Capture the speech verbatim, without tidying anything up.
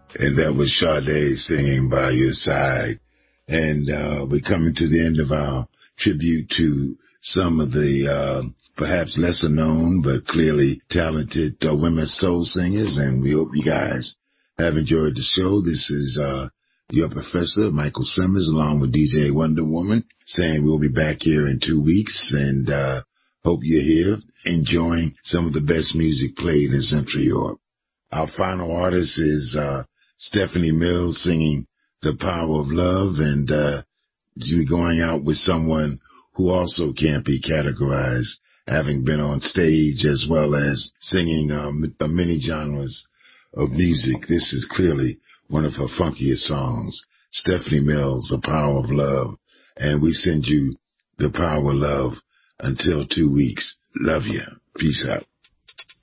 And that was Sade singing By Your Side. And uh, we're coming to the end of our tribute to some of the uh, perhaps lesser known but clearly talented uh, women soul singers. And we hope you guys have enjoyed the show. This is uh, your professor, Michael Simmons, along with D J Wonder Woman, saying we'll be back here in two weeks. And uh, hope you're here enjoying some of the best music played in Central Europe. Our final artist is uh, Stephanie Mills singing The Power of Love, and uh, she'll be going out with someone who also can't be categorized, having been on stage as well as singing um, many genres of music. This is clearly one of her funkiest songs, Stephanie Mills, The Power of Love, and we send you The Power of Love until two weeks. Love you. Peace out.